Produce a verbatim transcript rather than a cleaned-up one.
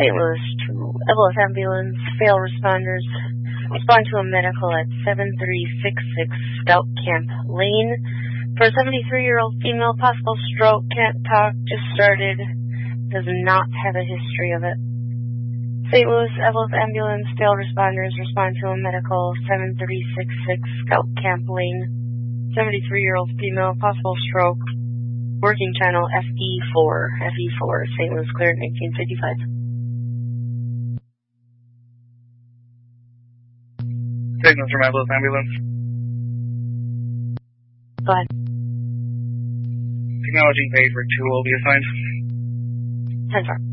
Saint Louis to Evelyn Ambulance, fail responders. Respond to a medical at seven three six six Scout Camp Lane. For a seventy-three-year-old female, possible stroke, can't talk, just started, does not have a history of it. Saint Louis Evelyn Ambulance, fail responders. Respond to a medical seven three six six Scout Camp Lane. seventy-three-year-old female, possible stroke. Working channel F E four, F E four, Saint Louis cleared nineteen fifty-five. Signals from Evelyn Ambulance. Go ahead. Acknowledging page for two will be assigned. ten four.